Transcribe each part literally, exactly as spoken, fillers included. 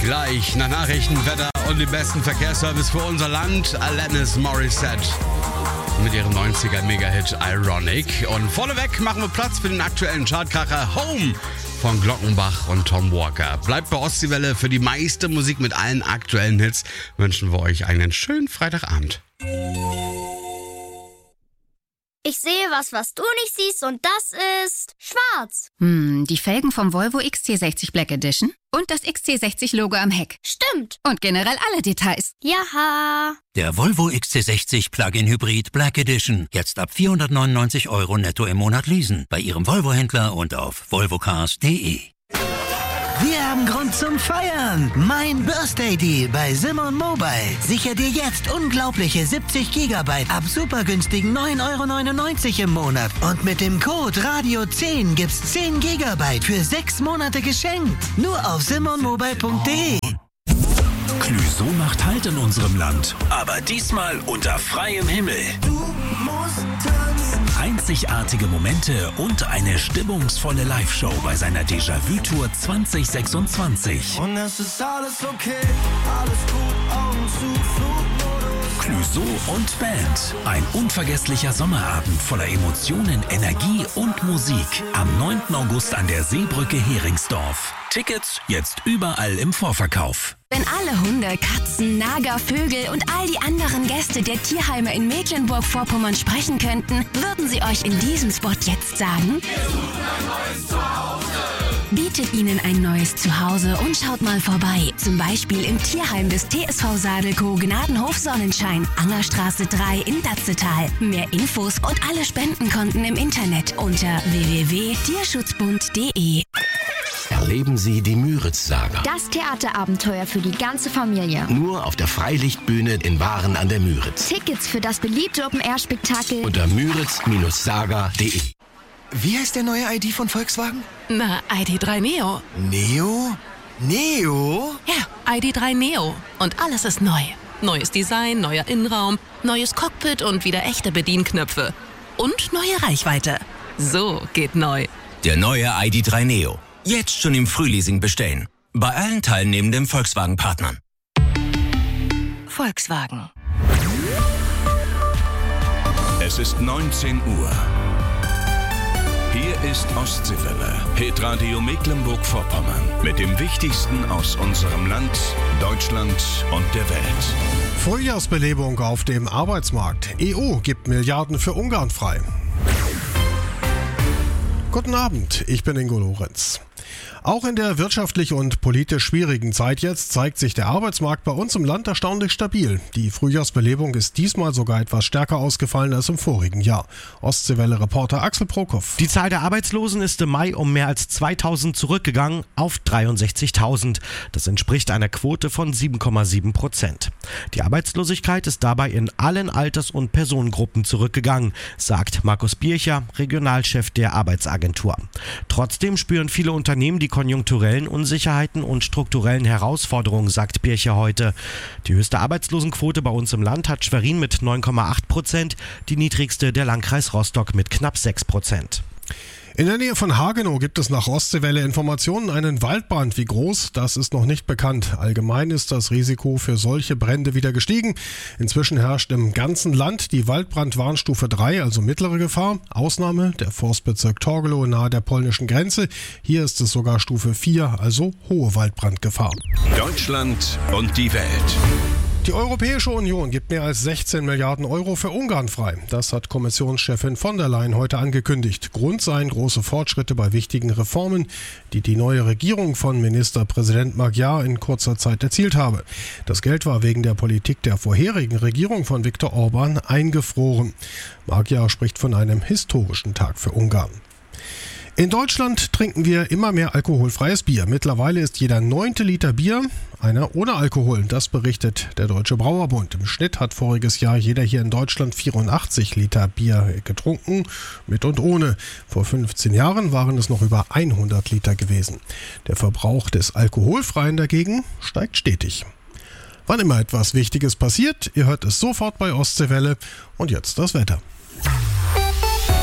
Gleich nach Nachrichten, Wetter und dem besten Verkehrsservice für unser Land, Alanis Morissette mit ihrem neunziger-Mega-Hit Ironic. Und vorneweg machen wir Platz für den aktuellen Chartkracher Home von Glockenbach und Tom Walker. Bleibt bei Ostseewelle für die meiste Musik mit allen aktuellen Hits. Wünschen wir euch einen schönen Freitagabend. Ich sehe was, was du nicht siehst, und das ist schwarz. Hm, die Felgen vom Volvo X C sechzig Black Edition und das X C sechzig Logo am Heck. Stimmt. Und generell alle Details. Jaha. Der Volvo X C sechzig Plug-in Hybrid Black Edition. Jetzt ab vierhundertneunundneunzig Euro netto im Monat leasen. Bei Ihrem Volvo-Händler und auf volvocars punkt de. Wir haben Grund zum Feiern. Mein Birthday Deal bei Simon Mobile. Sicher dir jetzt unglaubliche siebzig Gigabyte ab super günstigen neun Euro neunundneunzig im Monat. Und mit dem Code Radio zehn gibt's zehn Gigabyte für sechs Monate geschenkt. Nur auf simon mobile punkt de. Clüso macht Halt in unserem Land, aber diesmal unter freiem Himmel. Du musst tanzen. Einzigartige Momente und eine stimmungsvolle Live-Show bei seiner Déjà-vu-Tour zwanzig sechsundzwanzig. Und es ist alles okay, alles gut, Augen zu, Flugmodus. Clüso und Band. Ein unvergesslicher Sommerabend voller Emotionen, Energie und Musik. Am neunten August an der Seebrücke Heringsdorf. Tickets jetzt überall im Vorverkauf. Wenn alle Hunde, Katzen, Nager, Vögel und all die anderen Gäste der Tierheime in Mecklenburg-Vorpommern sprechen könnten, würden sie euch in diesem Spot jetzt sagen: Wir suchen ein neues Zuhause. Bietet ihnen ein neues Zuhause und schaut mal vorbei. Zum Beispiel im Tierheim des T S V Sadelko Gnadenhof Sonnenschein, Angerstraße drei in Datzetal. Mehr Infos und alle Spendenkonten im Internet unter w w w punkt tierschutzbund punkt de. Erleben Sie die Müritz-Saga. Das Theaterabenteuer für die ganze Familie. Nur auf der Freilichtbühne in Waren an der Müritz. Tickets für das beliebte Open-Air-Spektakel Unter müritz saga punkt de. Wie heißt der neue I D von Volkswagen? Na, I D drei Neo. Neo? Neo? Ja, I D drei Neo. Und alles ist neu. Neues Design, neuer Innenraum, neues Cockpit und wieder echte Bedienknöpfe. Und neue Reichweite. So geht neu. Der neue I D drei Neo. Jetzt schon im Frühleasing bestellen. Bei allen teilnehmenden Volkswagen-Partnern. Volkswagen. Es ist neunzehn Uhr. Hier ist Ostseewelle, Hitradio Mecklenburg-Vorpommern. Mit dem Wichtigsten aus unserem Land, Deutschland und der Welt. Frühjahrsbelebung auf dem Arbeitsmarkt. E U gibt Milliarden für Ungarn frei. Guten Abend, ich bin Ingo Lorenz. Auch in der wirtschaftlich und politisch schwierigen Zeit jetzt zeigt sich der Arbeitsmarkt bei uns im Land erstaunlich stabil. Die Frühjahrsbelebung ist diesmal sogar etwas stärker ausgefallen als im vorigen Jahr. Ostseewelle-Reporter Axel Prokop. Die Zahl der Arbeitslosen ist im Mai um mehr als zweitausend zurückgegangen auf dreiundsechzigtausend. Das entspricht einer Quote von sieben Komma sieben Prozent. Die Arbeitslosigkeit ist dabei in allen Alters- und Personengruppen zurückgegangen, sagt Markus Bircher, Regionalchef der Arbeitsagentur. Trotzdem spüren viele Unternehmen die konjunkturellen Unsicherheiten und strukturellen Herausforderungen, sagt Bircher heute. Die höchste Arbeitslosenquote bei uns im Land hat Schwerin mit neun Komma acht Prozent, die niedrigste der Landkreis Rostock mit knapp sechs Prozent. In der Nähe von Hagenow gibt es nach Ostseewelle Informationen einen Waldbrand. Wie groß, das ist noch nicht bekannt. Allgemein ist das Risiko für solche Brände wieder gestiegen. Inzwischen herrscht im ganzen Land die Waldbrandwarnstufe drei, also mittlere Gefahr. Ausnahme der Forstbezirk Torgelow nahe der polnischen Grenze. Hier ist es sogar Stufe vier, also hohe Waldbrandgefahr. Deutschland und die Welt. Die Europäische Union gibt mehr als sechzehn Milliarden Euro für Ungarn frei. Das hat Kommissionschefin von der Leyen heute angekündigt. Grund seien große Fortschritte bei wichtigen Reformen, die die neue Regierung von Ministerpräsident Magyar in kurzer Zeit erzielt habe. Das Geld war wegen der Politik der vorherigen Regierung von Viktor Orban eingefroren. Magyar spricht von einem historischen Tag für Ungarn. In Deutschland trinken wir immer mehr alkoholfreies Bier. Mittlerweile ist jeder neunte Liter Bier einer ohne Alkohol. Das berichtet der Deutsche Brauerbund. Im Schnitt hat voriges Jahr jeder hier in Deutschland vierundachtzig Liter Bier getrunken, mit und ohne. Vor fünfzehn Jahren waren es noch über hundert Liter gewesen. Der Verbrauch des Alkoholfreien dagegen steigt stetig. Wann immer etwas Wichtiges passiert, ihr hört es sofort bei Ostseewelle. Und jetzt das Wetter. Und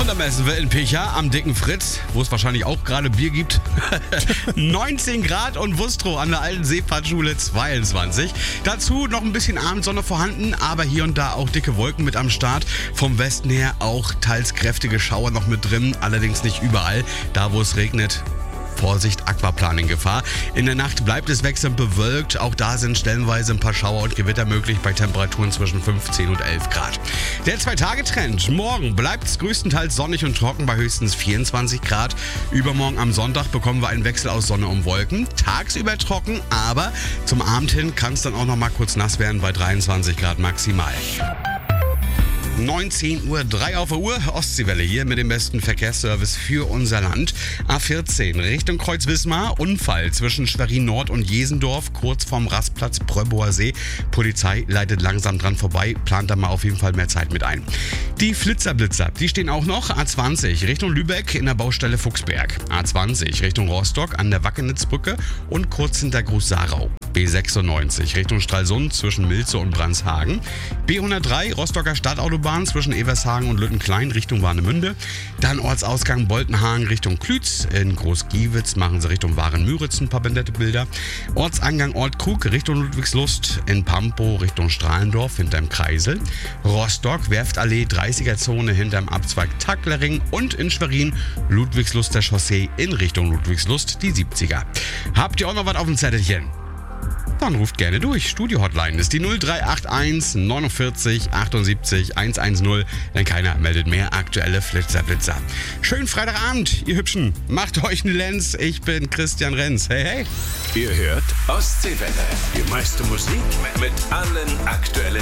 da messen wir in Picha am Dicken Fritz, wo es wahrscheinlich auch gerade Bier gibt. neunzehn Grad und Wustrow an der alten Seefahrtschule zweiundzwanzig. Dazu noch ein bisschen Abendsonne vorhanden, aber hier und da auch dicke Wolken mit am Start. Vom Westen her auch teils kräftige Schauer noch mit drin, allerdings nicht überall. Da, wo es regnet, Vorsicht, Aquaplaning-Gefahr. In der Nacht bleibt es wechselnd bewölkt. Auch da sind stellenweise ein paar Schauer und Gewitter möglich bei Temperaturen zwischen fünfzehn und elf Grad. Der Zwei-Tage-Trend. Morgen bleibt es größtenteils sonnig und trocken bei höchstens vierundzwanzig Grad. Übermorgen am Sonntag bekommen wir einen Wechsel aus Sonne und Wolken. Tagsüber trocken, aber zum Abend hin kann es dann auch noch mal kurz nass werden bei dreiundzwanzig Grad maximal. neunzehn Uhr drei auf der Uhr, Ostseewelle hier mit dem besten Verkehrsservice für unser Land. A vierzehn Richtung Kreuz-Wismar, Unfall zwischen Schwerin Nord und Jesendorf, kurz vorm Rastplatz Pröboer See. Polizei leitet langsam dran vorbei, plant da mal auf jeden Fall mehr Zeit mit ein. Die Flitzerblitzer, die stehen auch noch. A zwanzig Richtung Lübeck in der Baustelle Fuchsberg. A zwanzig Richtung Rostock an der Wackenitzbrücke und kurz hinter Groß-Sarau. B sechsundneunzig Richtung Stralsund zwischen Milze und Brandshagen. B hundertdrei Rostocker Stadtautobahn zwischen Evershagen und Lüttenklein Richtung Warnemünde. Dann Ortsausgang Boltenhagen Richtung Klütz. In Großgiewitz machen sie Richtung Waren-Müritz ein paar Bilder. Ortseingang Ortkrug Richtung Ludwigslust. In Pampo Richtung Strahlendorf hinterm Kreisel. Rostock Werftallee dreißiger Zone hinterm Abzweig Tacklerring. Und in Schwerin Ludwigsluster Chaussee in Richtung Ludwigslust die siebziger. Habt ihr auch noch was auf dem Zettelchen? Dann ruft gerne durch. Studio-Hotline ist die null drei acht eins neunundvierzig achtundsiebzig hundertzehn, denn keiner meldet mehr aktuelle Flitzer-Blitzer. Schönen Freitagabend, ihr Hübschen. Macht euch eine Lenz. Ich bin Christian Renz. Hey, hey. Ihr hört Ostseewelle. Die meiste Musik mit allen aktuellen